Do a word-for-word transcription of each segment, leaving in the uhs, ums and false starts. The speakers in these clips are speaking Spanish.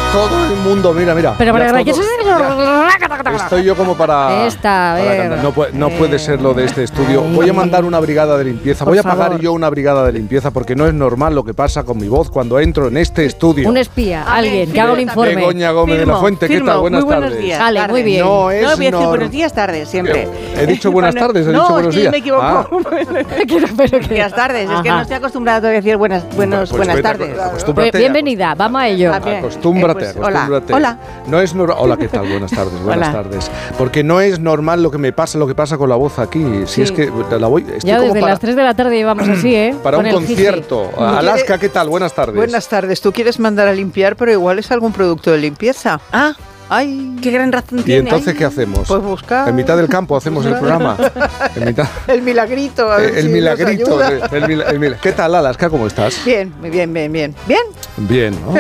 todo el mundo, mira, mira. Pero para mira que todo, mira. Estoy yo como para... Esta, a para ver. cantar. No, puede, no Eh. puede ser lo de este estudio. Ay. Voy a mandar una brigada de limpieza. Por Voy a pagar favor. yo una brigada de limpieza porque no es normal lo que pasa con mi voz cuando entro en este estudio. Un espía, alguien que haga un informe. Begoña Gómez de la Firmo, Fuente, ¿qué firmo. tal? Buenas Muy buenos tardes. días. Vale, tardes. muy bien. No es No, voy a decir normal. buenos días tardes, siempre. He dicho buenas Bueno, tardes, he no, dicho es buenos que días. me equivoco. Ah, Pero, pero que- Buenas tardes, es que Ajá. no estoy acostumbrada todavía a decir buenas, buenos, pues buenas vete, tardes. acostúmbrate. Bien- Bienvenida, vamos a ello. Ah, bien. Acostúmbrate, Eh, pues, hola, acostúmbrate. hola. No es normal. Hola, ¿qué tal? Buenas tardes, buenas Hola. tardes. Porque no es normal lo que me pasa, lo que pasa con la voz aquí. Si Sí. es que la voy. Estoy Ya como desde para, las tres de la tarde íbamos así, ¿eh? para Con un el jiji. concierto. Alaska, ¿qué tal? Buenas tardes. Buenas tardes. Tú quieres mandar a limpiar, pero igual es algún producto de limpieza. Ah, Ay, qué gran razón ¿Y tiene. entonces qué hacemos? pues buscar En mitad del campo hacemos el programa. En mitad. el milagrito. A ver El si nos milagrito. ayuda. el mila- el mila- ¿Qué tal, Alaska? ¿Cómo estás? Bien, muy bien, bien, bien. Bien. Bien, ¿no?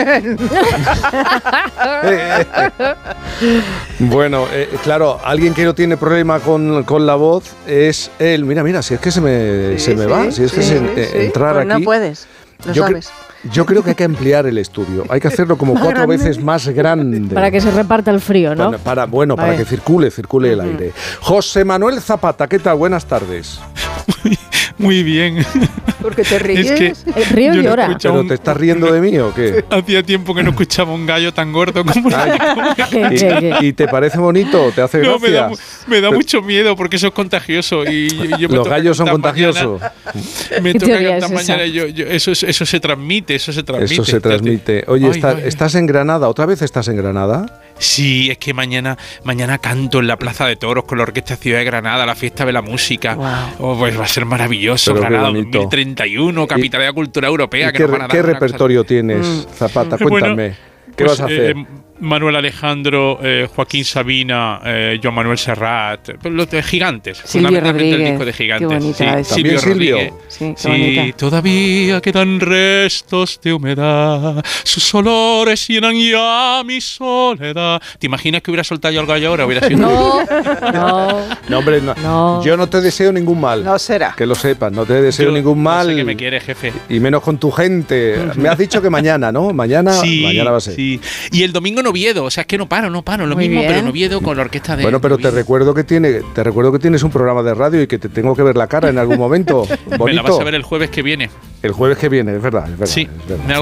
Bueno, eh, claro, alguien que no tiene problema con, con la voz es él. Mira, mira, si es que se me, Sí, se me sí, va, si es que sí, se- sí, eh, sí. entrar Pues no aquí. puedes, lo yo, cre- sabes. yo creo que hay que ampliar el estudio. Hay que hacerlo como Más cuatro grande. veces más grande. Para que se reparta el frío, ¿no? Para, para- bueno, para Vale. que circule, circule el aire. José Manuel Zapata, ¿qué tal? Buenas tardes. Muy bien. Porque te ríes. Es que El río yo no llora. escucho ¿Pero un- te estás riendo de mí o qué? Hacía tiempo que no escuchaba un gallo tan gordo como Ay, ¿Qué, qué, qué? ¿Y, y te parece bonito? ¿Te hace No, me da, gracia? mu- me da Pero- mucho miedo porque eso es contagioso y yo, yo me Los toca gallos son cantar contagiosos. mañana. Me ¿Qué toca teoría cantar es esa? mañana y yo, yo- eso, es- eso se transmite, eso se transmite. Eso se transmite. Oye, Ay, está- ay. ¿estás en Granada? ¿Otra vez estás en Granada? Sí, es que mañana, mañana canto en la Plaza de Toros con la Orquesta Ciudad de Granada, la fiesta de la música. Wow. Oh, pues va a ser maravilloso. Pero qué Granada bonito. dos mil treinta y uno, capitalidad de cultura europea. ¿Y que qué nos van re- a dar qué una cosa- repertorio tienes, Mm. Zapata? Bueno, Cuéntame. ¿Qué Pues, vas a hacer? eh, Manuel Alejandro, eh, Joaquín Sabina, eh, Joan Manuel Serrat, eh, los de gigantes. Silvio fundamentalmente Rodríguez, el disco de gigantes. qué bonita sí, la de Silvio. Silvio ¿También Silvio? Rodríguez. Sí, qué Sí, bonita. todavía quedan restos de humedad, sus olores llenan ya mi soledad. ¿Te imaginas que hubiera soltado yo el gallo ahora? Hubiera sido No, no. No, hombre, no. No. Yo no te deseo ningún mal. No será. Que lo sepas, no te deseo Yo ningún mal. No sé que me quiere, jefe. Y menos con tu gente. Me has dicho que mañana, ¿no? Mañana, Sí, mañana va a ser. sí. Y el domingo en Oviedo, o sea, es que no paro, no paro, lo Muy mismo, bien. pero en Oviedo con la orquesta de Bueno, pero te Oviedo. recuerdo que tiene, te recuerdo que tienes un programa de radio y que te tengo que ver la cara en algún momento. Me la Bonito. vas a ver el jueves que viene. El jueves que viene, es verdad, es verdad. Sí, es verdad. me hago